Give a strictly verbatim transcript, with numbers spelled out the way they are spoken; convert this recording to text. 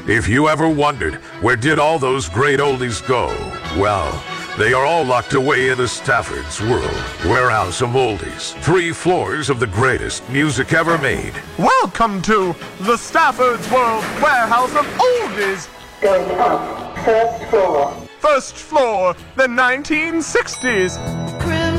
If you ever wondered, where did all those great oldies go? Well, they are all locked away in the Stafford's World Warehouse of Oldies. Three floors of the greatest music ever made. Welcome to the Stafford's World Warehouse of Oldies. Going up, first floor. First floor, the nineteen sixties.